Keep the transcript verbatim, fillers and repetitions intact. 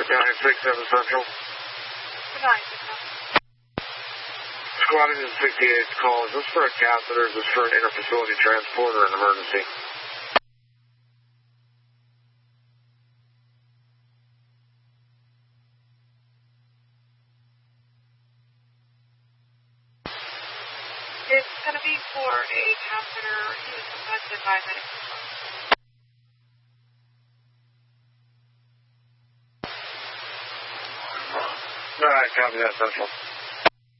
nine six seven Central. nine six seven. Squad engine sixty-eight call. Is this for a catheter? Is this for an interfacility transport or an emergency? It's going to be for a catheter. He was requested by medical. All right, copy that, Central.